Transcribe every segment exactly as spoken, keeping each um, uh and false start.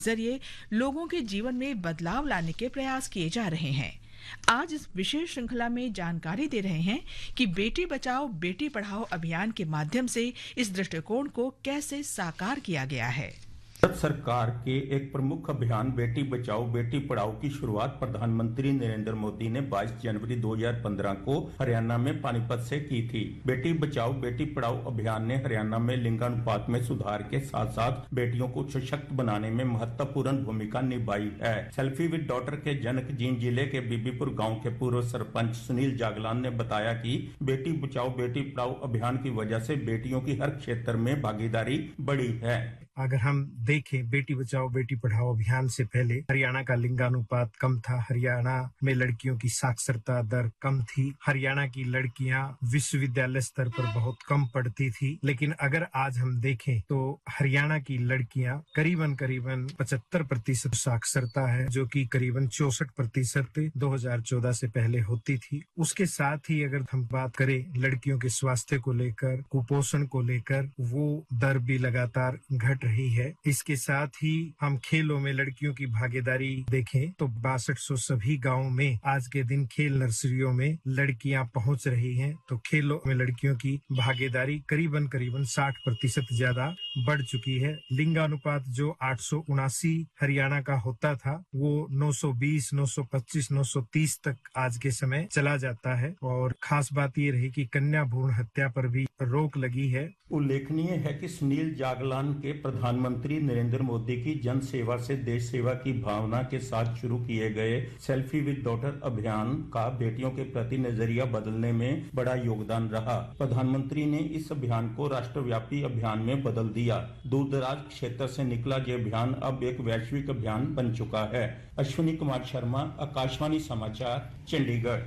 जरिए लोगों के जीवन में बदलाव लाने के प्रयास किए जा रहे हैं। आज इस विशेष श्रृंखला में जानकारी दे रहे हैं कि बेटी बचाओ बेटी पढ़ाओ अभियान के माध्यम से इस दृष्टिकोण को कैसे साकार किया गया है। भारत सरकार के एक प्रमुख अभियान बेटी बचाओ बेटी पढ़ाओ की शुरुआत प्रधानमंत्री नरेंद्र मोदी ने बाईस जनवरी दो हज़ार पंद्रह को हरियाणा में पानीपत से की थी। बेटी बचाओ बेटी पढ़ाओ अभियान ने हरियाणा में लिंगानुपात में सुधार के साथ साथ बेटियों को सशक्त बनाने में महत्वपूर्ण भूमिका निभाई है। सेल्फी विद डॉटर के जनक जींद जिले के बीबीपुर गाँव के पूर्व सरपंच सुनील जागलान ने बताया कि बेटी बचाओ बेटी पढ़ाओ अभियान की वजह से बेटियों की हर क्षेत्र में भागीदारी बढ़ी है। अगर हम देखें बेटी बचाओ बेटी पढ़ाओ अभियान से पहले हरियाणा का लिंगानुपात कम था। हरियाणा में लड़कियों की साक्षरता दर कम थी। हरियाणा की लड़कियां विश्वविद्यालय स्तर पर बहुत कम पढ़ती थी। लेकिन अगर आज हम देखें तो हरियाणा की लड़कियां करीबन करीबन पचहत्तर प्रतिशत साक्षरता है, जो कि करीबन चौसठ प्रतिशत दो हज़ार चौदह से पहले होती थी। उसके साथ ही अगर हम बात करें लड़कियों के स्वास्थ्य को लेकर, कुपोषण को लेकर, वो दर भी लगातार घट रही है। इसके साथ ही हम खेलों में लड़कियों की भागीदारी देखें तो बासठ सौ सभी गांवों में आज के दिन खेल नर्सरियों में लड़कियां पहुंच रही हैं। तो खेलों में लड़कियों की भागीदारी करीबन करीबन साठ प्रतिशत ज्यादा बढ़ चुकी है। लिंगानुपात जो आठ सौ उनासी हरियाणा का होता था वो नौ सौ बीस, नौ सौ पच्चीस, नौ सौ तीस तक आज के समय चला जाता है। और खास बात ये रही कि कन्या भ्रूण हत्या पर भी रोक लगी है। उल्लेखनीय है कि सुनील जागलान के प्रधानमंत्री नरेंद्र मोदी की जन सेवा से देश सेवा की भावना के साथ शुरू किए गए सेल्फी विद डॉटर अभियान का बेटियों के प्रति नजरिया बदलने में बड़ा योगदान रहा। प्रधानमंत्री ने इस अभियान को राष्ट्रव्यापी अभियान में बदल दिया। दूर दराज क्षेत्र से निकला ये अभियान अब एक वैश्विक अभियान बन चुका है। अश्विनी कुमार शर्मा, आकाशवाणी समाचार, चंडीगढ़।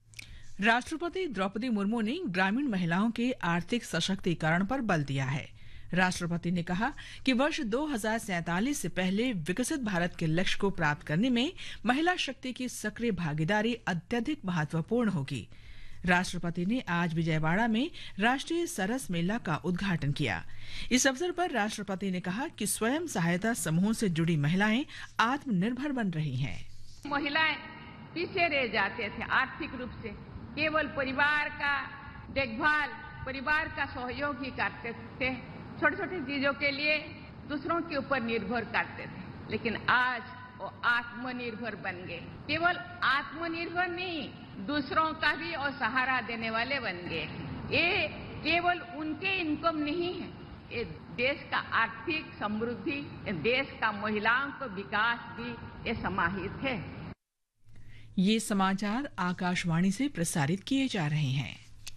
राष्ट्रपति द्रौपदी मुर्मू ने ग्रामीण महिलाओं के आर्थिक सशक्तिकरण पर बल दिया है। राष्ट्रपति ने कहा कि वर्ष दो हज़ार सैंतालीस से पहले विकसित भारत के लक्ष्य को प्राप्त करने में महिला शक्ति की सक्रिय भागीदारी अत्यधिक महत्वपूर्ण होगी। राष्ट्रपति ने आज विजयवाड़ा में राष्ट्रीय सरस मेला का उद्घाटन किया। इस अवसर पर राष्ट्रपति ने कहा कि स्वयं सहायता समूहों से जुड़ी महिलाएं आत्मनिर्भर बन रही हैं। महिलाएं पीछे रह जाते थे आर्थिक रूप से, केवल परिवार का देखभाल, परिवार का सहयोग ही करते थे। छोटे छोटे चीजों के लिए दूसरों के ऊपर निर्भर करते थे। लेकिन आज वो आत्मनिर्भर बन गए। केवल आत्मनिर्भर नहीं, दूसरों का भी और सहारा देने वाले बन गए। ये केवल उनके इनकम नहीं है, ये देश का आर्थिक समृद्धि, देश का महिलाओं का विकास भी ये समाहित है। ये समाचार आकाशवाणी से प्रसारित किए जा रहे हैं।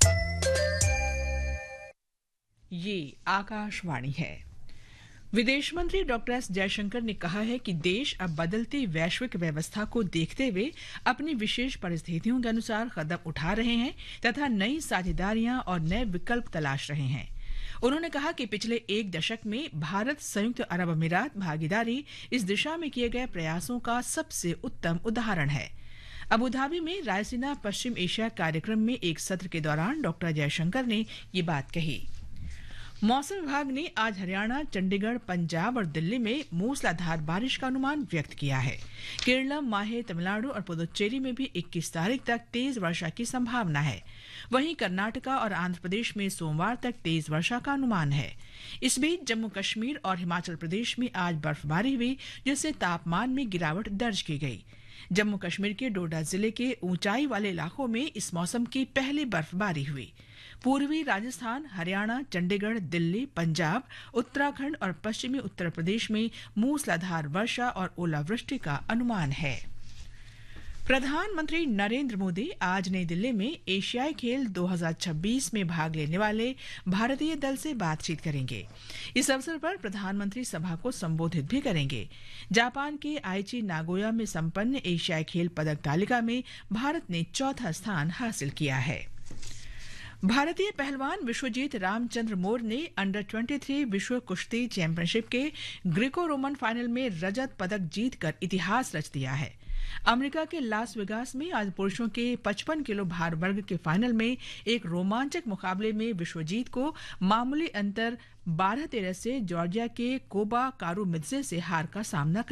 ये आकाशवाणी है। विदेश मंत्री डॉक्टर एस जयशंकर ने कहा है कि देश अब बदलती वैश्विक व्यवस्था को देखते हुए अपनी विशेष परिस्थितियों के अनुसार कदम उठा रहे हैं तथा नई साझेदारियां और नए विकल्प तलाश रहे हैं। उन्होंने कहा कि पिछले एक दशक में भारत संयुक्त अरब अमीरात भागीदारी इस दिशा में किए गए प्रयासों का सबसे उत्तम उदाहरण है। अबू धाबी में रायसीना पश्चिम एशिया कार्यक्रम में एक सत्र के दौरान डॉक्टर जयशंकर ने ये बात कही। मौसम विभाग ने आज हरियाणा, चंडीगढ़, पंजाब और दिल्ली में मूसलाधार बारिश का अनुमान व्यक्त किया है। केरलम, माहे, तमिलनाडु और पुदुचेरी में भी इक्कीस तारीख तक तेज वर्षा की संभावना है। वहीं कर्नाटका और आंध्र प्रदेश में सोमवार तक तेज वर्षा का अनुमान है। इस बीच जम्मू कश्मीर और हिमाचल प्रदेश में आज बर्फबारी हुई, जिससे तापमान में गिरावट दर्ज की गई। जम्मू कश्मीर के डोडा जिले के ऊंचाई वाले इलाकों में इस मौसम की पहली बर्फबारी हुई। पूर्वी राजस्थान, हरियाणा, चंडीगढ़, दिल्ली, पंजाब, उत्तराखंड और पश्चिमी उत्तर प्रदेश में मूसलाधार वर्षा और ओलावृष्टि का अनुमान है। प्रधानमंत्री नरेंद्र मोदी आज नई दिल्ली में एशियाई खेल दो हज़ार छब्बीस में भाग लेने वाले भारतीय दल से बातचीत करेंगे। इस अवसर पर प्रधानमंत्री सभा को संबोधित भी करेंगे। जापान के आईची नागोया में संपन्न एशियाई खेल पदक तालिका में भारत ने चौथा स्थान हासिल किया है। भारतीय पहलवान विश्वजीत रामचंद्र मोर ने अंडर तेईस विश्व कुश्ती चैंपियनशिप के ग्रीको रोमन फाइनल में रजत पदक जीतकर इतिहास रच दिया है। अमेरिका के लास वेगास में आज पुरुषों के पचपन किलो भार वर्ग के फाइनल में एक रोमांचक मुकाबले में विश्वजीत को मामूली अंतर बारह तेरह से जॉर्जिया के कोबा कारुमिड्जे से हार का सामना